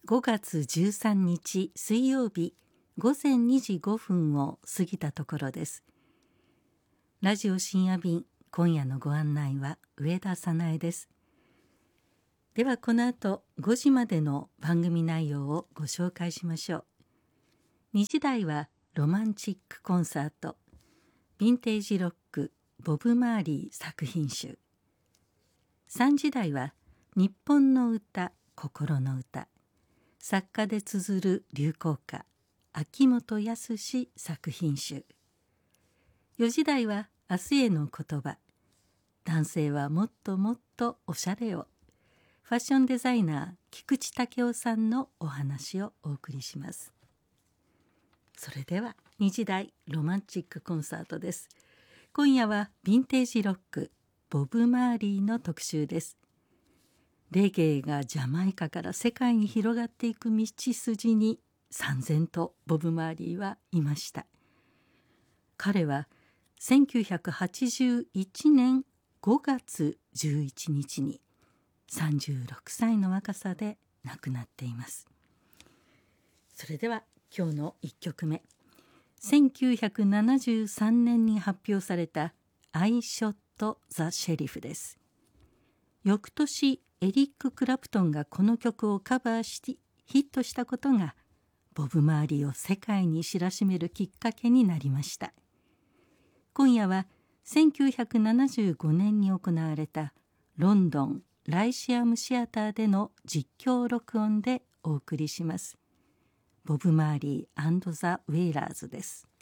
5月13日水曜日午前2時5分を過ぎたところです。ラジオ深夜便、今夜のご案内は上田早苗です。ではこの後5時までの番組内容をご紹介しましょう。2時台はロマンチックコンサート、ヴィンテージロックボブ・マーリー作品集。3時台は日本の歌、心の歌、作家で綴る流行歌秋元康作品集。4時台は明日への言葉、男性はもっともっとおしゃれを、ファッションデザイナー菊池武雄さんのお話をお送りします。それでは2時台ロマンチックコンサートです。今夜はヴィンテージロックボブ・マーリーの特集です。レゲエがジャマイカから世界に広がっていく道筋に燦然とボブ・マーリーはいました。彼は1981年5月11日に36歳の若さで亡くなっています。それでは今日の1曲目、1973年に発表されたI Shot the Sheriff です。翌年エリック・クラプトンがこの曲をカバーしヒットしたことがボブ・マーリーを世界に知らしめるきっかけになりました。今夜は1975年に行われたロンドンライシアムシアターでの実況録音でお送りします。ボブ・マーリー&ザ・ウェイラーズです。